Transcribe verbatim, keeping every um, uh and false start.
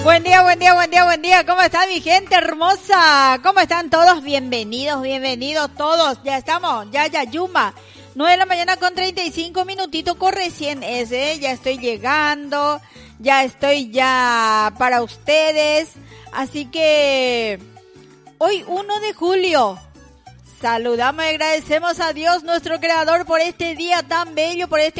Buen día, buen día, buen día, buen día. ¿Cómo está mi gente hermosa? ¿Cómo están todos? Bienvenidos, bienvenidos todos. Ya estamos, ya, ya, Yuma. nueve de la mañana con treinta y cinco minutitos, corre recién ese. Ya estoy llegando, ya estoy ya para ustedes. Así que hoy uno de julio. Saludamos y agradecemos a Dios, nuestro creador, por este día tan bello, por este